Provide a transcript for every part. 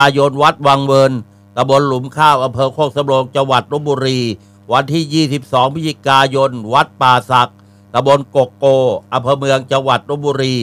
ายนวัดวังเวิร์นตำบลหลุมข้าวอำเภอโคกสำโรงจังหวัดลพบุรีวันที่22พฤศจิกายนวัดป่าสักตำบลกกโกอำเภอเมืองจังหวัดลพบุรี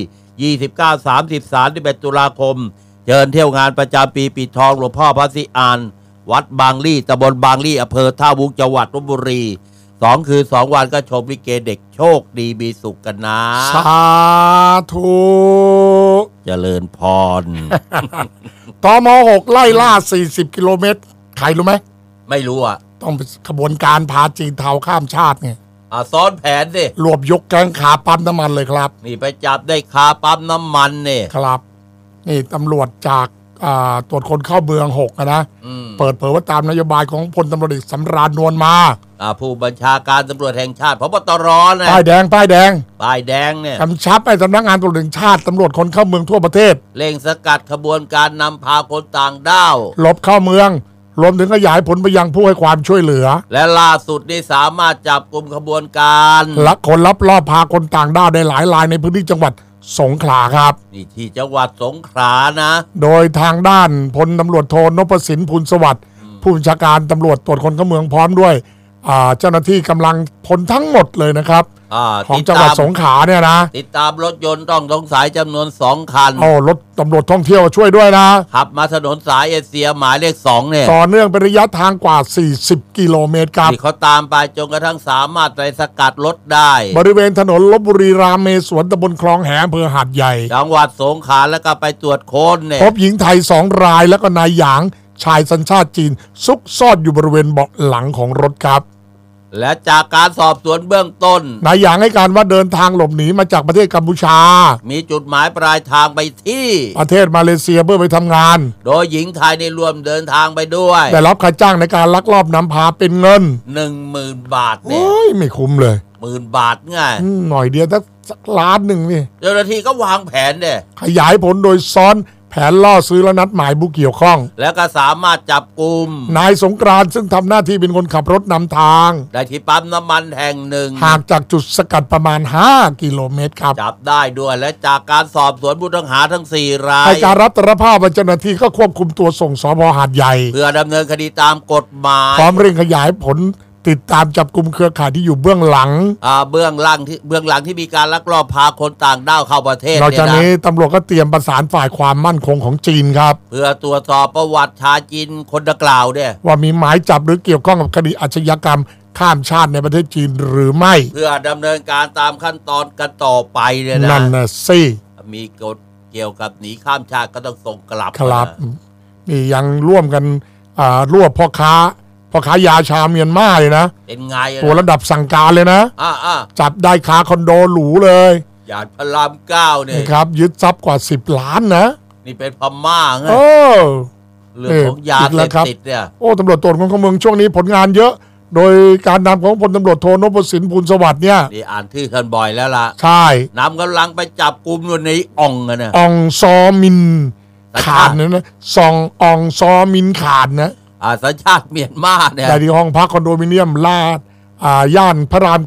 29 30 31ตุลาคมเชิญเที่ยวงานประจำปีปิดทองหลวงพ่อพระศรีอานวัดบางลี่ตำบลบางลี่อำเภอท่าวุ้งจังหวัดลพบุรี2 คืน 2 วันก็ชมลิเกเด็กโชคดีมีสุขกันนะสาธุเจริญพรตม.6 ไล่ล่า40กิโลเมตรใครรู้ไหมไม่รู้อ่ะต้องเป็นขบวนการพาจีนเทาข้ามชาติไงซ้อนแผนสิรวบยกแก๊งขาปั๊มน้ำมันเลยครับนี่ไปจับได้คาปั๊มน้ำมันเนี่ยครับนี่ตำรวจจากตรวจคนเข้าเมือง6นะเปิดเผยว่าตามนโยบายของพลตำรวจเอกสำราญนวลมาผู้บัญชาการตำรวจแห่งชาติพบตรนะป้ายแดงเนี่ยกำชับให้สำนักงานตำรวจแห่งชาติตำรวจคนเข้าเมืองทั่วประเทศเร่งสกัดขบวนการนำพาคนต่างด้าวหลบเข้าเมืองรวมถึงขยายผลไปยังผู้ให้ความช่วยเหลือและล่าสุดนี่สามารถจับกลุ่มขบวนการลักคนลับลอบพาคนต่างด้าวได้หลายรายในพื้นที่จังหวัดสงขลาครับนี่ที่จังหวัดสงขลานะโดยทางด้านพลตำรวจโทนพสินพูลสวัสดิ์ผู้บัญชาการตำรวจตรวจคนเข้าเมืองพร้อมด้วยเจ้าหน้าที่กำลังพลทั้งหมดเลยนะครับของจังหวัดสงขลาเนี่ยนะติดตามรถยนต์ต้องสงสัยจำนวน2 คันรถตำรวจท่องเที่ยวช่วยด้วยนะขับมาถนนสายเอเชียหมายเลข2เนี่ยต่อเนื่องเป็นระยะทางกว่า40กิโลเมตรครับที่เขาตามไปจนกระทั่งสามารถไปสกัดรถได้บริเวณถนนลพบุรีรามเมศวรตำบลคลองแหอำเภอหาดใหญ่จังหวัดสงขลาแล้วก็ไปตรวจค้นเนี่ยพบหญิงไทย2 รายแล้วก็นายหยางชายสัญชาติจีนซุกซ่อนอยู่บริเวณเบาะหลังของรถครับและจากการสอบสวนเบื้องต้นนายหยางให้การว่าเดินทางหลบหนีมาจากประเทศกัมพูชามีจุดหมายปลายทางไปที่ประเทศมาเลเซียเพื่อไปทำงานโดยหญิงไทยในรวมเดินทางไปด้วยได้รับค่าจ้างในการลักลอบนำพาเป็นเงิน 10,000 บาทเนี่ยไม่คุ้มเลย 10,000 บาทง่ายหน่อยเดียวสักล้านหนึ่งนี่เจ้าหน้าที่ก็วางแผนเนี่ยขยายผลโดยซ้อนแผนล่อซื้อและนัดหมายผู้เกี่ยวข้องแล้วก็สามารถจับกุมนายสงกรานต์ซึ่งทำหน้าที่เป็นคนขับรถนำทางได้ที่ปั๊มน้ำมันแห่งหนึ่งห่างจากจุดสกัดประมาณ5กิโลเมตรครับจับได้ด้วยและจากการสอบสวนผู้ต้องหาทั้ง4 รายให้การรับสารภาพว่าเจ้าหน้าที่ก็ควบคุมตัวส่งสภ.หาดใหญ่เพื่อดำเนินคดีตามกฎหมายพร้อมเร่งขยายผลติดตามจับกุมเครือข่ายที่อยู่เบื้องหลังเบื้องหลังที่มีการลักลอบพาคนต่างด้าวเข้าประเทศนอกจากนี้ตำรวจก็เตรียมประสานฝ่ายความมั่นคงของจีนครับเพื่อตรวจสอบประวัติชาวจีนคนดังกล่าวเนี่ยว่ามีหมายจับหรือเกี่ยวข้องกับคดีอาชญากรรมข้ามชาติในประเทศจีนหรือไม่เพื่อดำเนินการตามขั้นตอนกันต่อไปเนี่ยนะนั่นนะสิมีกฎเกี่ยวกับหนีข้ามชาติก็ต้องส่งกลับครับนี่ยังร่วมกันรวบพ่อค้ายาชาวเมียนมาเลยนะเป็นไงตัวระดับสั่งการเลยนะจับได้คาคอนโดหรูเลยย่านพระราม9เนี่ยครับยึดทรัพย์กว่า10 ล้านนะนี่เป็นพม่าไงเรื่องของยาเสพติดเนี่ยตำรวจตรวจคนเข้าเมืองช่วงนี้ผลงานเยอะโดยการนำของพลตำรวจโทนพสินพูลสวัสดิ์เนี่ยนี่อ่านที่กันบ่อยแล้วล่ะใช่นำกำลังไปจับกุมอยู่ในอ่องนะอ่องซอมินขาดนะอ่องซอมินขาดนะสัญชาติเมียนมาเนี่ยได้ที่ห้องพักคอนโดมิเนียมลาดย่านพระราม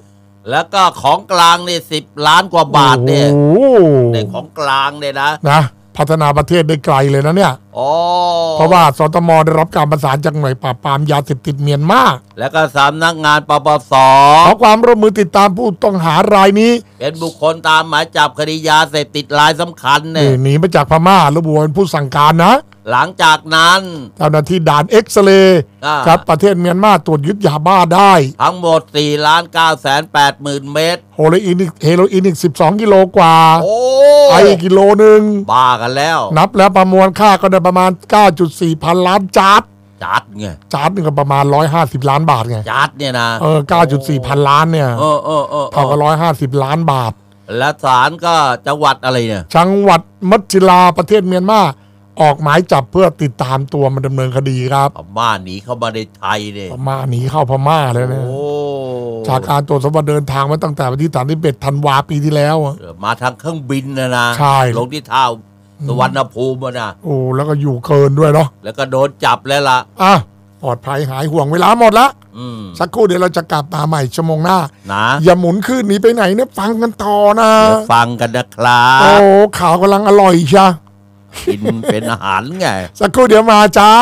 9 แล้วก็ของกลางนี่10 ล้านกว่าบาทเนี่ยในของกลางเนี่ยนะพัฒนาประเทศได้ไกลเลยนะเนี่ยเพราะว่าสตม.ได้รับการประสานจากหน่วยปราบปรามยาเสพติดเมียนมาแล้วก็สำนักงานปปส. ขอความร่วมมือติดตามผู้ต้องหารายนี้เป็นบุคคลตามหมายจับคดียาเสพติดรายสำคัญเนี่ยหนีมาจากพม่าระบุเป็นผู้สั่งการนะหลังจากนั้นเจ้าหน้าที่ด่านเอ็กซเรย์ครับประเทศเมียนมาตรวจยึดยาบ้าได้ทั้งหมด 4,980,000 เม็ดเฮโรอีนอีก12 กิโลกว่าไอกิโลนึงบ้ากันแล้วนับแล้วประมวลค่าก็ได้ประมาณ 9.4 พันล้านจาร์ดไงจาร์ดนึงก็ประมาณ150 ล้านบาทไงจาร์ดเนี่ยนะ 9.4 พันล้านเนี่ยเท่ากับ150 ล้านบาทและศาลก็จังหวัดอะไรเนี่ยจังหวัดมัจจิลาประเทศเมียนมาออกหมายจับเพื่อติดตามตัวมาดำเนินคดีครับพม่าหนีเข้ามาในไทยเนี่ยพม่าหนีเข้าพม่าเลยนะจากการตรวจสอบเดินทางมาตั้งแต่วันที่31 ธันวาคมปีที่แล้วมาทางเครื่องบินนะใช่ลงที่ท่าสุวรรณภูมินะแล้วก็อยู่เกินด้วยเนาะแล้วก็โดนจับแล้วล่ะปลอดภัยหายห่วงเวลาหมดละสักครู่เดี๋ยวเราจะกลับมาใหม่ชั่วโมงหน้านะอย่าหมุนขึ้นหนีไปไหนเนี่ยฟังกันต่อนะฟังกันนะครับข่าวกำลังอร่อยใช่กินเป็นอาหารไงสักครู่เดี๋ยวมาจ้า